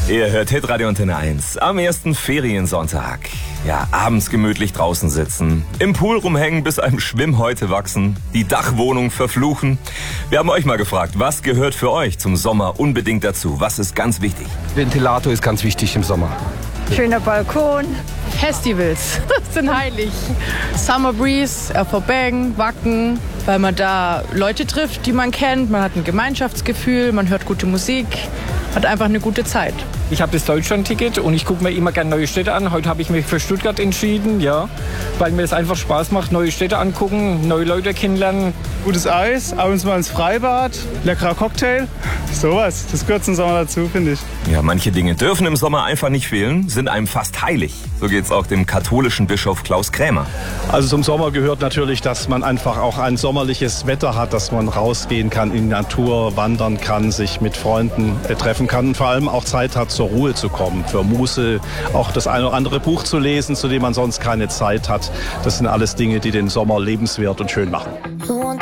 Ihr hört Hitradio Antenne 1 am ersten Feriensonntag. Ja, abends gemütlich draußen sitzen, im Pool rumhängen, bis einem Schwimmhäute wachsen, die Dachwohnung verfluchen. Wir haben euch mal gefragt, was gehört für euch zum Sommer unbedingt dazu? Was ist ganz wichtig? Ventilator ist ganz wichtig im Sommer. Schöner Balkon. Festivals sind heilig. Summer Breeze, Bang, Wacken, weil man da Leute trifft, die man kennt. Man hat ein Gemeinschaftsgefühl, man hört gute Musik, hat einfach eine gute Zeit. Ich habe das Deutschland-Ticket und ich gucke mir immer gerne neue Städte an. Heute habe ich mich für Stuttgart entschieden, ja, weil mir es einfach Spaß macht, neue Städte angucken, neue Leute kennenlernen. Gutes Eis, abends mal ins Freibad, leckerer Cocktail, sowas. Das gehört zum Sommer dazu, finde ich. Ja, manche Dinge dürfen im Sommer einfach nicht fehlen, sind einem fast heilig. So geht's auch dem katholischen Bischof Klaus Krämer. Also zum Sommer gehört natürlich, dass man einfach auch ein sommerliches Wetter hat, dass man rausgehen kann, in die Natur wandern kann, sich mit Freunden treffen kann und vor allem auch Zeit hat, zur Ruhe zu kommen, für Muße, auch das eine oder andere Buch zu lesen, zu dem man sonst keine Zeit hat. Das sind alles Dinge, die den Sommer lebenswert und schön machen.